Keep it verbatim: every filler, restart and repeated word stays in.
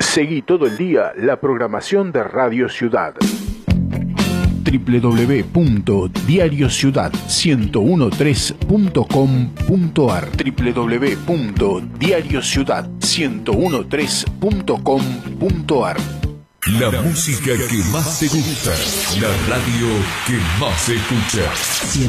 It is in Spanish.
Seguí todo el día la programación de Radio Ciudad. doble u doble u doble u punto diario ciudad ciento trece punto com punto ar doble u doble u doble u punto diario ciudad ciento trece punto com punto ar. La música que más te gusta, la radio que más se escucha.